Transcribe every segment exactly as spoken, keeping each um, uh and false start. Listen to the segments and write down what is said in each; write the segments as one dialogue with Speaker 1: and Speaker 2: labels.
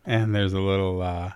Speaker 1: And there's a little uh,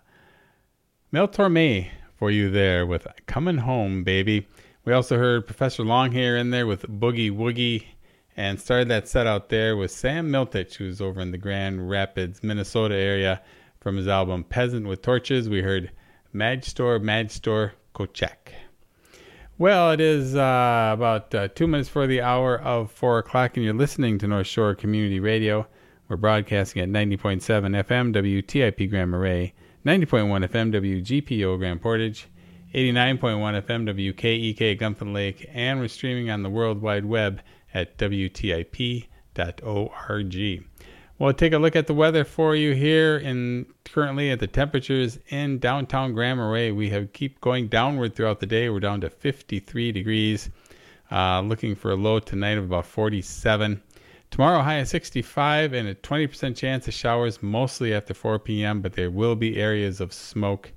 Speaker 1: Mel Torme for you there with Coming Home, Baby. We also heard Professor Longhair in there with Boogie Woogie, and started that set out there with Sam Miltich, who's over in the Grand Rapids, Minnesota area. From his album Peasant with Torches, we heard Mad Store, Mad Store, Kochek. Well, it is uh, about uh, two minutes for the hour of four o'clock, and you're listening to North Shore Community Radio. We're broadcasting at ninety point seven F M W T I P Grand Marais, ninety point one F M W G P O Grand Portage, eighty-nine point one F M W K E K Gumpton Lake, and we're streaming on the World Wide Web at W T I P dot org. We'll take a look at the weather for you here, and currently at the temperatures in downtown Grand Marais. We have keep going downward throughout the day. We're down to fifty-three degrees, uh, looking for a low tonight of about forty-seven. Tomorrow, high of sixty-five, and a twenty percent chance of showers, mostly after four p.m., but there will be areas of smoke.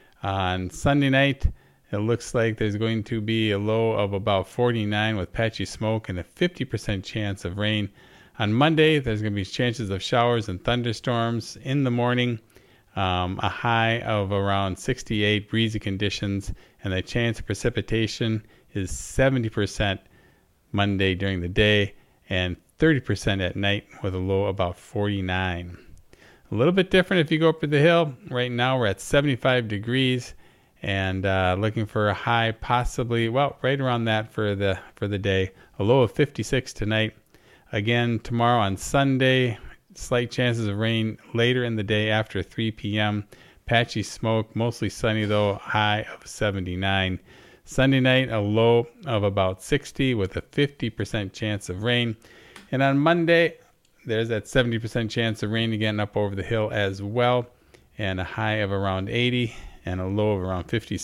Speaker 1: On Sunday night, it looks like there's going to be a low of about forty-nine with patchy smoke and a fifty percent chance of rain. On Monday, there's going to be chances of showers and thunderstorms in the morning, um, a high of around sixty-eight, breezy conditions, and the chance of precipitation is seventy percent Monday during the day and thirty percent at night with a low about forty-nine. A little bit different if you go up to the hill. Right now we're at seventy-five degrees and uh, looking for a high possibly, well, right around that for the for the day. A low of fifty-six tonight. Again, tomorrow on Sunday, slight chances of rain later in the day after three p.m. Patchy smoke, mostly sunny though, high of seventy-nine. Sunday night, a low of about sixty with a fifty percent chance of rain. And on Monday, there's that seventy percent chance of rain again up over the hill as well, and a high of around eighty and a low of around fifty-six.